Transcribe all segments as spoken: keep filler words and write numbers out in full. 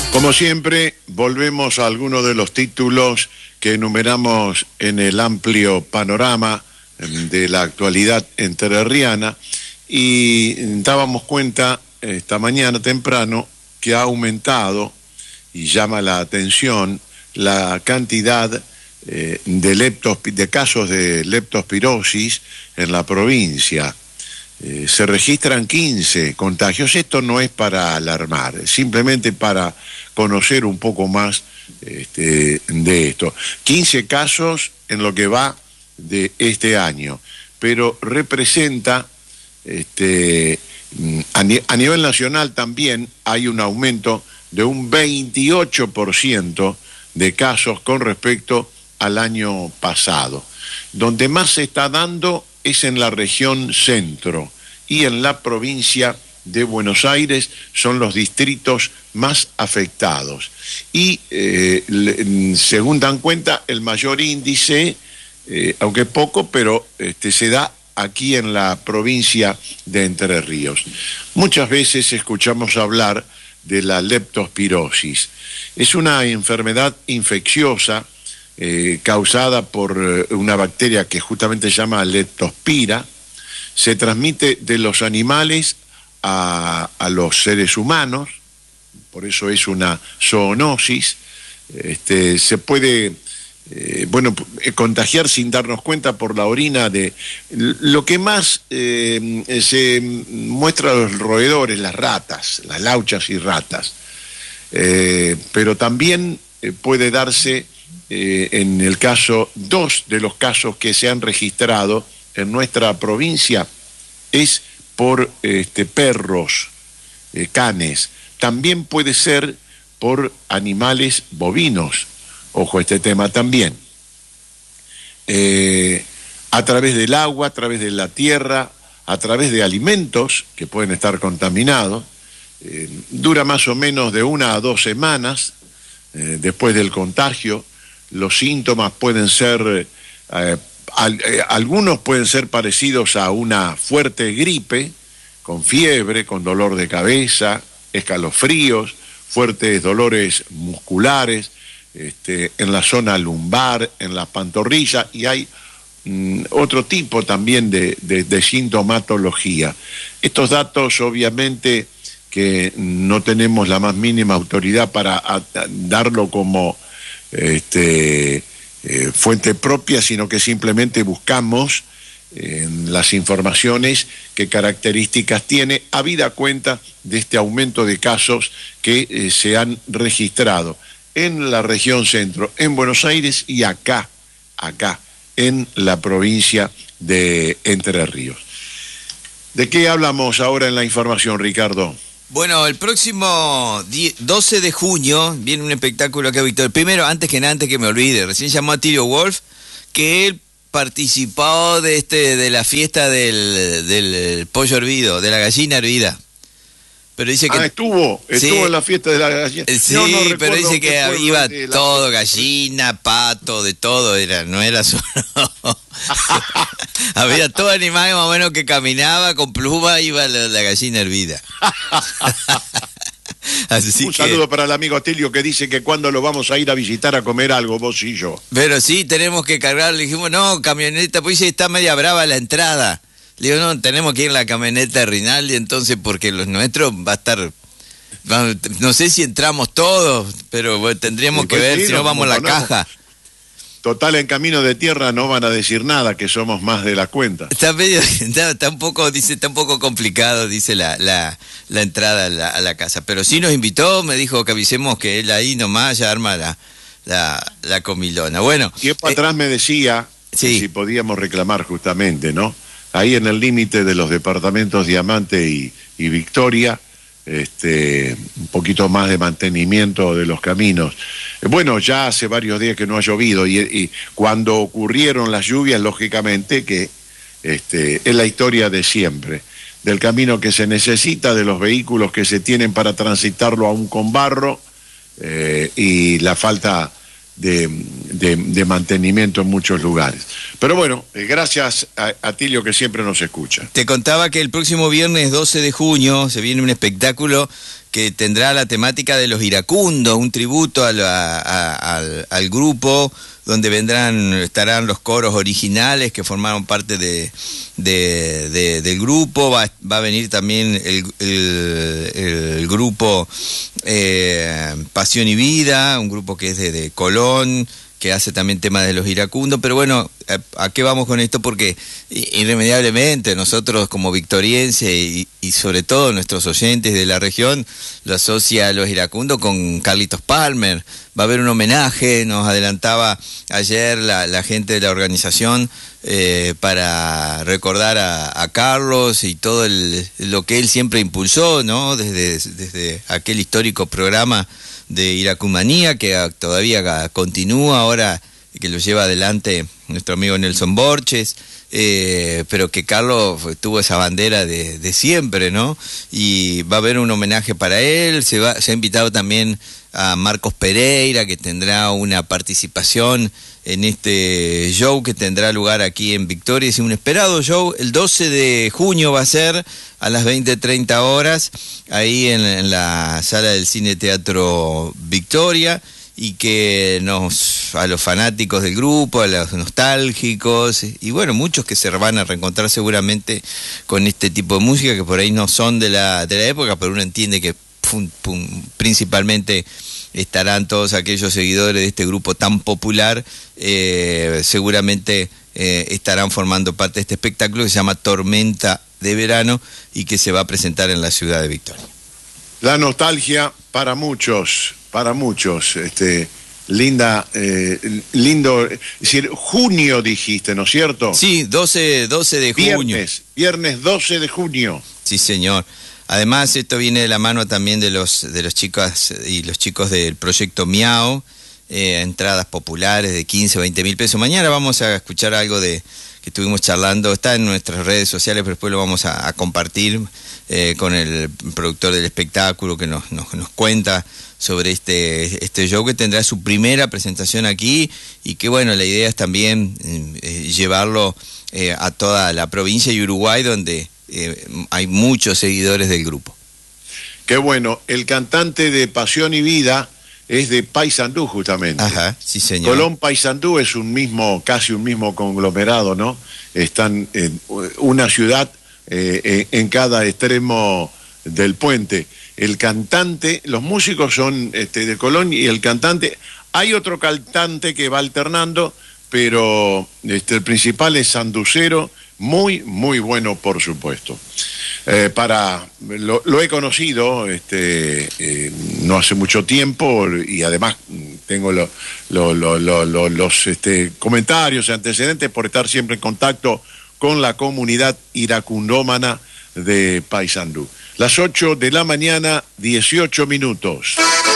Como siempre, volvemos a algunos de los títulos que enumeramos en el amplio panorama de la actualidad entrerriana y dábamos cuenta esta mañana temprano que ha aumentado y llama la atención la cantidad eh, de, leptos, de casos de leptospirosis en la provincia. Eh, se registran quince contagios. Esto no es para alarmar, es simplemente para conocer un poco más este, de esto. quince casos en lo que va de este año, pero representa, este, a, ni, a nivel nacional también hay un aumento de un veintiocho por ciento de casos con respecto al año pasado. Donde más se está dando es en la región centro y en la provincia de Buenos Aires son los distritos más afectados. Y eh, según dan cuenta, el mayor índice, eh, aunque poco, pero este, se da aquí en la provincia de Entre Ríos. Muchas veces escuchamos hablar de la leptospirosis. Es una enfermedad infecciosa eh, causada por una bacteria que justamente se llama leptospira. Se transmite de los animales a, a los seres humanos, por eso es una zoonosis. Este, se puede, eh, bueno, contagiar sin darnos cuenta por la orina de... Lo que más eh, se muestra a los roedores, las ratas, las lauchas y ratas, eh, pero también eh, puede darse eh, en el caso, dos de los casos que se han registrado en nuestra provincia es por este, perros, eh, canes. También puede ser por animales bovinos. Ojo a este tema también. Eh, a través del agua, a través de la tierra, a través de alimentos que pueden estar contaminados. Eh, dura más o menos de una a dos semanas eh, después del contagio. Los síntomas pueden ser... Eh, Al, eh, algunos pueden ser parecidos a una fuerte gripe, con fiebre, con dolor de cabeza, escalofríos, fuertes dolores musculares, este, en la zona lumbar, en la pantorrilla, y hay mm, otro tipo también de, de, de sintomatología. Estos datos, obviamente, que no tenemos la más mínima autoridad para a, a darlo como... este Eh, fuente propia, sino que simplemente buscamos en eh, las informaciones qué características tiene, habida cuenta de este aumento de casos que eh, se han registrado en la región centro, en Buenos Aires y acá, acá, en la provincia de Entre Ríos. ¿De qué hablamos ahora en la información, Ricardo? Bueno, el próximo doce de junio viene un espectáculo acá, Víctor. Primero, antes que nada, antes que me olvide, recién llamó a Tilio Wolf, que él participó de este de la fiesta del, del pollo hervido, de la gallina hervida. Pero dice que... Ah, estuvo, estuvo sí, en la fiesta de la gallina. Sí, no, no pero dice que iba todo, la... gallina, pato, de todo, era, no era solo... Había todo animal más o menos que caminaba con pluma, iba la, la gallina hervida. Así un que... saludo para el amigo Tilio que dice que cuando lo vamos a ir a visitar a comer algo, vos y yo. Pero sí, tenemos que cargar, le dijimos, no, camioneta, pues dice, está media brava la entrada. Le digo, no, tenemos que ir en la camioneta Rinaldi, entonces, porque los nuestros va a estar... Va, no sé si entramos todos, pero bueno, tendríamos sí, que ver, sí, si no vamos a la ponemos. caja. Total, en camino de tierra no van a decir nada, que somos más de la cuenta. Está medio, está, está un poco, dice, está un poco complicado, dice la, la, la entrada a la, a la casa. Pero sí nos invitó, me dijo que avisemos que él ahí nomás ya arma la, la, la comilona. Bueno. Tiempo eh, atrás me decía sí. si podíamos reclamar justamente, ¿no? Ahí en el límite de los departamentos Diamante y, y Victoria, este, un poquito más de mantenimiento de los caminos. Bueno, ya hace varios días que no ha llovido y, y cuando ocurrieron las lluvias, lógicamente que este, es la historia de siempre, del camino que se necesita, de los vehículos que se tienen para transitarlo aún con barro eh, y la falta de, de, de mantenimiento en muchos lugares. Pero bueno, eh, gracias a, a Tilio que siempre nos escucha. Te contaba que el próximo viernes doce de junio se viene un espectáculo que tendrá la temática de los iracundos, un tributo a la, a, al, al grupo, donde vendrán, estarán los coros originales que formaron parte de, de, de, del grupo. Va, va a venir también el, el, el grupo eh, Pasión y Vida, un grupo que es de, de Colón, que hace también temas de los iracundos. Pero bueno, ¿a, a qué vamos con esto? Porque irremediablemente nosotros como victorienses y, y sobre todo nuestros oyentes de la región lo asocia a los iracundos con Carlitos Palmer. Va a haber un homenaje, nos adelantaba ayer la, la gente de la organización, eh, para recordar a, a Carlos y todo el, lo que él siempre impulsó, ¿no? Desde, desde aquel histórico programa de Iracumanía, que todavía continúa ahora, que lo lleva adelante nuestro amigo Nelson Borges, eh, pero que Carlos tuvo esa bandera de, de siempre, ¿no? Y va a haber un homenaje para él. Se, va, se ha invitado también a Marcos Pereira, que tendrá una participación en este show que tendrá lugar aquí en Victoria. Es un esperado show, el doce de junio va a ser a las veinte treinta horas, ahí en, en la sala del Cine Teatro Victoria, y que nos, a los fanáticos del grupo, a los nostálgicos, y bueno, muchos que se van a reencontrar seguramente con este tipo de música, que por ahí no son de la, de la época, pero uno entiende que pum, pum, principalmente estarán todos aquellos seguidores de este grupo tan popular, eh, seguramente eh, estarán formando parte de este espectáculo que se llama Tormenta de Verano y que se va a presentar en la ciudad de Victoria. La nostalgia para muchos, para muchos, este, linda, eh, lindo, es decir, junio dijiste, ¿no es cierto? Sí, doce, doce de junio. Viernes, viernes doce de junio. Sí, señor. Además, esto viene de la mano también de los de los chicos y los chicos del proyecto Miau, eh, entradas populares de quince, veinte mil pesos. Mañana vamos a escuchar algo de que estuvimos charlando, está en nuestras redes sociales, pero después lo vamos a, a compartir eh, con el productor del espectáculo, que nos, nos, nos cuenta sobre este, este show, que tendrá su primera presentación aquí, y que bueno, la idea es también eh, llevarlo eh, a toda la provincia y Uruguay, donde Eh, hay muchos seguidores del grupo. Qué bueno. El cantante de Pasión y Vida es de Paysandú, justamente. Ajá, sí, señor. Colón Paysandú es un mismo, casi un mismo conglomerado, ¿no? Están en una ciudad eh, en cada extremo del puente. El cantante, los músicos son este, de Colón, y el cantante, hay otro cantante que va alternando, pero este, el principal es sanducero. Muy, muy bueno, por supuesto. Eh, para lo, lo he conocido este, eh, no hace mucho tiempo, y además tengo lo, lo, lo, lo, lo, los este, comentarios y antecedentes por estar siempre en contacto con la comunidad iracundómana de Paysandú. Las ocho de la mañana, dieciocho minutos.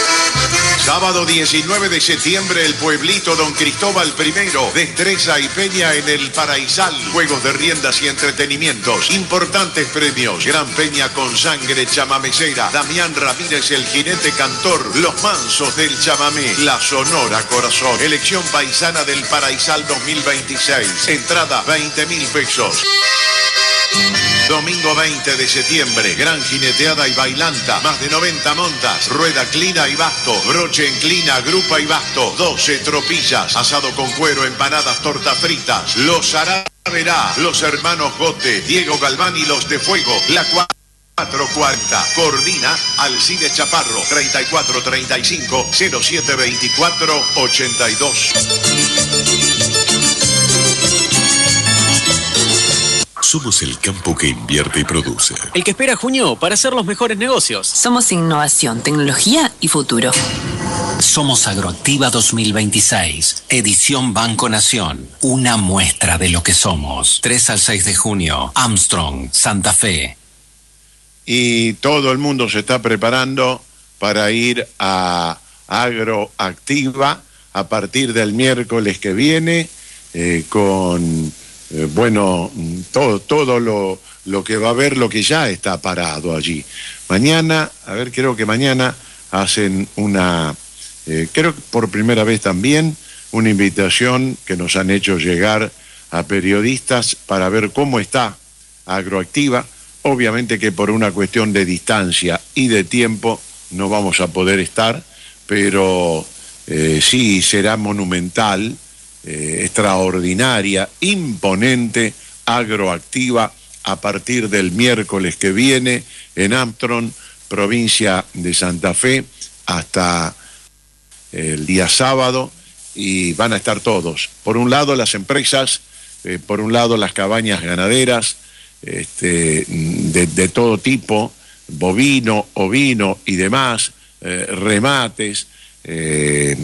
Sábado diecinueve de septiembre, el pueblito Don Cristóbal primero, destreza y peña en el Paraisal. Juegos de riendas y entretenimientos, importantes premios, gran peña con sangre chamamecera, Damián Ramírez el jinete cantor, los mansos del chamamé, la Sonora Corazón, elección paisana del Paraisal dos mil veintiséis, entrada veinte mil pesos. Domingo veinte de septiembre, gran jineteada y bailanta, más de noventa montas, rueda clina y basto, broche en clina, grupa y basto, doce tropillas, asado con cuero, empanadas, tortas fritas, los hará verá, los hermanos Gote, Diego Galván y los de Fuego, la cuatro cuarenta, coordina Alcides Chaparro, treinta y cuatro treinta y cinco, cero siete veinticuatro, ochenta y dos. Somos el campo que invierte y produce. El que espera junio para hacer los mejores negocios. Somos innovación, tecnología y futuro. Somos Agroactiva dos mil veintiséis, edición Banco Nación. Una muestra de lo que somos. tres al seis de junio, Armstrong, Santa Fe. Y todo el mundo se está preparando para ir a Agroactiva a partir del miércoles que viene, eh, con... Eh, bueno, todo, todo lo, lo que va a haber, lo que ya está parado allí. Mañana, a ver, creo que mañana hacen una, eh, creo que por primera vez también, una invitación que nos han hecho llegar a periodistas para ver cómo está Agroactiva, obviamente que por una cuestión de distancia y de tiempo no vamos a poder estar, pero eh, sí será monumental, eh, extraordinaria, imponente, agroactiva, a partir del miércoles que viene en Armstrong, provincia de Santa Fe, hasta el día sábado, y van a estar todos. Por un lado las empresas, eh, por un lado las cabañas ganaderas, este, de, de todo tipo, bovino, ovino y demás, eh, remates, eh,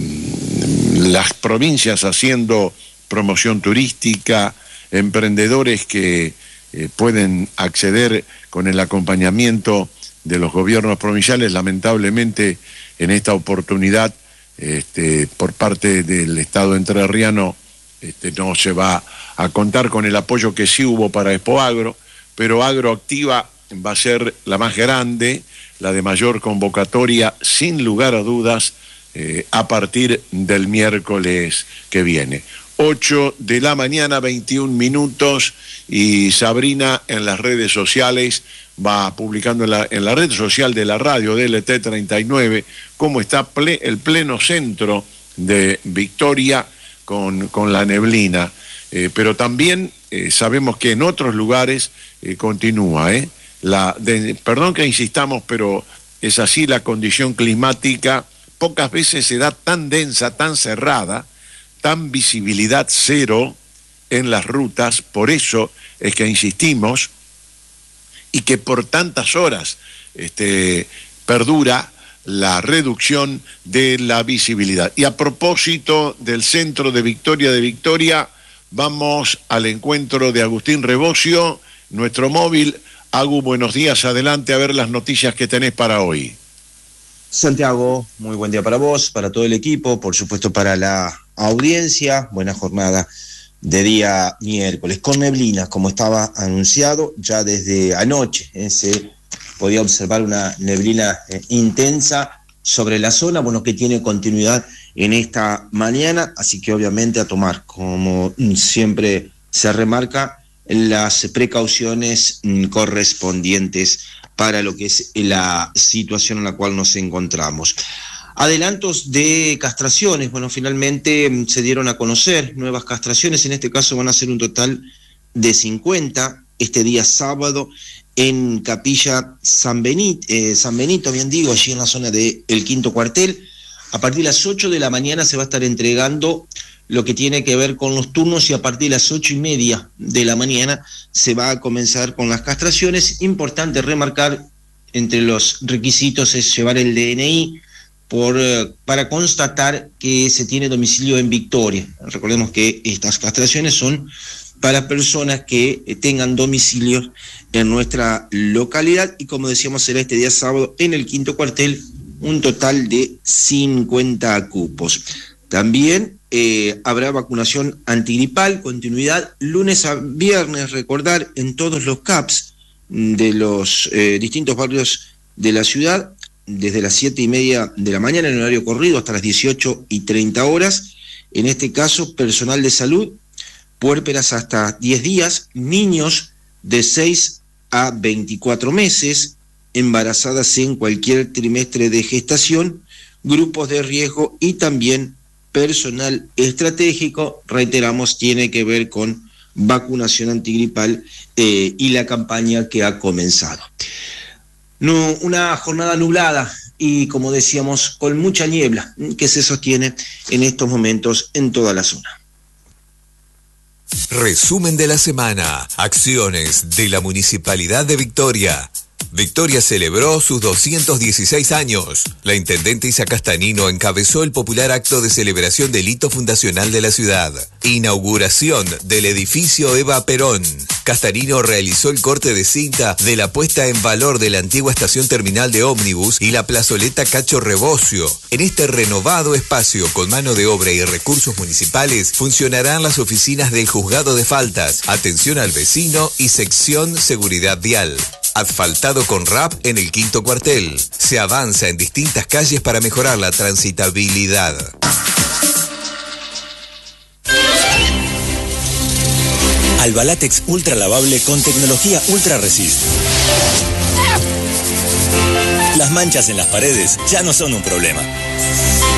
las provincias haciendo promoción turística, emprendedores que eh, pueden acceder con el acompañamiento de los gobiernos provinciales. Lamentablemente en esta oportunidad este, por parte del Estado entrerriano este, no se va a contar con el apoyo que sí hubo para Expoagro, pero Agroactiva va a ser la más grande, la de mayor convocatoria, sin lugar a dudas, eh, a partir del miércoles que viene. ocho de la mañana, veintiún minutos, y Sabrina en las redes sociales va publicando en la, en la red social de la radio D L T treinta y nueve cómo está ple, el pleno centro de Victoria con, con la neblina. Eh, pero también eh, sabemos que en otros lugares eh, continúa, ¿eh? La, de, perdón que insistamos, pero es así la condición climática. Pocas veces se da tan densa, tan cerrada, tan visibilidad cero en las rutas. Por eso es que insistimos, y que por tantas horas este, perdura la reducción de la visibilidad. Y a propósito del centro de Victoria de Victoria, vamos al encuentro de Agustín Rebocio, nuestro móvil. Agu, buenos días, adelante a ver las noticias que tenés para hoy. Santiago, muy buen día para vos, para todo el equipo, por supuesto para la audiencia. Buena jornada de día miércoles, con neblina, como estaba anunciado ya desde anoche. Eh, se podía observar una neblina eh, intensa sobre la zona, bueno, que tiene continuidad en esta mañana, así que obviamente a tomar, como siempre se remarca, las precauciones mm, correspondientes para lo que es la situación en la cual nos encontramos. Adelantos de castraciones, bueno, finalmente mm, se dieron a conocer nuevas castraciones, en este caso van a ser un total de cincuenta, este día sábado, en Capilla San Benito, eh, San Benito, bien digo, allí en la zona del Quinto Cuartel. A partir de las ocho de la mañana se va a estar entregando lo que tiene que ver con los turnos, y a partir de las ocho y media de la mañana se va a comenzar con las castraciones. Importante remarcar, entre los requisitos es llevar el D N I por, eh, para constatar que se tiene domicilio en Victoria. Recordemos que estas castraciones son para personas que eh, tengan domicilios en nuestra localidad, y como decíamos, será este día sábado en el Quinto Cuartel, un total de cincuenta cupos. También eh, habrá vacunación antigripal, continuidad, lunes a viernes, recordar, en todos los C A Ps de los eh, distintos barrios de la ciudad, desde las siete y media de la mañana en horario corrido hasta las dieciocho y treinta horas. En este caso, personal de salud, puérperas hasta diez días, niños de seis a veinticuatro meses, embarazadas en cualquier trimestre de gestación, grupos de riesgo y también personal estratégico. Reiteramos, tiene que ver con vacunación antigripal eh, y la campaña que ha comenzado. No, una jornada nublada y, como decíamos, con mucha niebla que se sostiene en estos momentos en toda la zona. Resumen de la semana. Acciones de la Municipalidad de Victoria. Victoria celebró sus doscientos dieciséis años. La intendente Isa Castanino encabezó el popular acto de celebración del hito fundacional de la ciudad. Inauguración del edificio Eva Perón. Castanino realizó el corte de cinta de la puesta en valor de la antigua estación terminal de ómnibus y la plazoleta Cacho Rebocio. En este renovado espacio con mano de obra y recursos municipales funcionarán las oficinas del Juzgado de Faltas, Atención al Vecino y Sección Seguridad Vial. Asfaltado con R A P en el Quinto Cuartel. Se avanza en distintas calles para mejorar la transitabilidad. Albalátex ultra lavable con tecnología Ultra Resist. Las manchas en las paredes ya no son un problema.